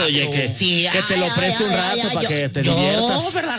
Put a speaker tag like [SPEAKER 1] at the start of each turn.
[SPEAKER 1] oye, que
[SPEAKER 2] Sí,
[SPEAKER 1] te lo preste un rato para que te diviertas.
[SPEAKER 2] ¿verdad?